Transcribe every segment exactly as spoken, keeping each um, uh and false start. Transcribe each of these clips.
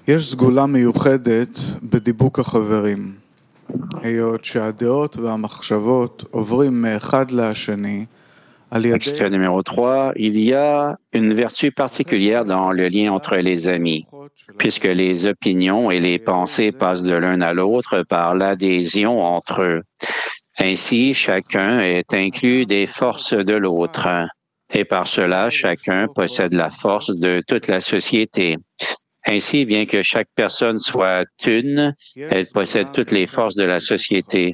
יש סגולה מיוחדת בדיבוק החברים. היות שהדעות והמחשבות עוברים מאחד לשני על ידי... Extrait numéro trois, il y a une vertu particulière dans le lien entre les amis, puisque les opinions et les pensées passent de l'un à l'autre par l'adhésion entre eux. Ainsi, chacun est inclus des forces de l'autre, et par cela, chacun possède la force de toute la société. Ainsi, bien que chaque personne soit une, elle possède toutes les forces de la société.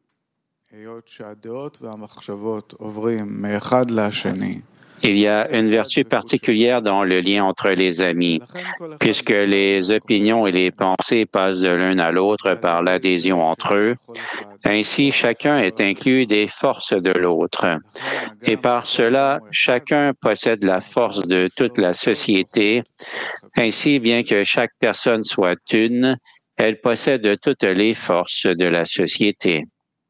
Il y a une vertu particulière dans le lien entre les amis, puisque les opinions et les pensées passent de l'un à l'autre par l'adhésion entre eux. Ainsi, chacun est inclus des forces de l'autre. Et par cela, chacun possède la force de toute la société. Ainsi, bien que chaque personne soit une, elle possède toutes les forces de la société.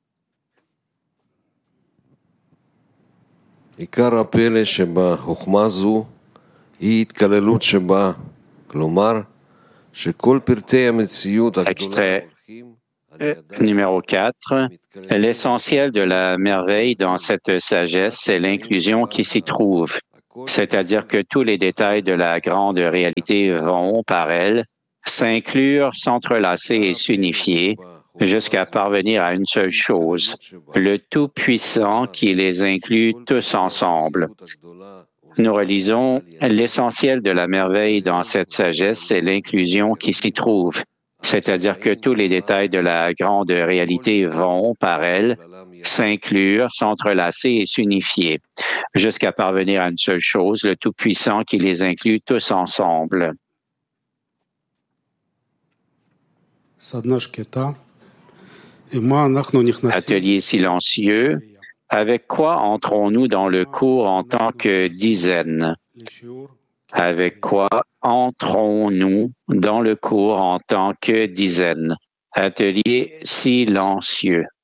עיקר הפלא שבחוכמה זו היא התקללות שבה, כלומר, שכל פרטי המציאות הגדולה Numéro quatre, l'essentiel de la merveille dans cette sagesse, c'est l'inclusion qui s'y trouve, c'est-à-dire que tous les détails de la grande réalité vont, par elle, s'inclure, s'entrelacer et s'unifier jusqu'à parvenir à une seule chose, le Tout-Puissant qui les inclut tous ensemble. Nous relisons, l'essentiel de la merveille dans cette sagesse, c'est l'inclusion qui s'y trouve, c'est-à-dire que tous les détails de la grande réalité vont, par elle, s'inclure, s'entrelacer et s'unifier, jusqu'à parvenir à une seule chose, le Tout-Puissant qui les inclut tous ensemble. Atelier silencieux. Avec quoi entrons-nous dans le cours en tant que dizaine? Avec quoi entrons-nous dans le cours en tant que dizaine? Atelier silencieux.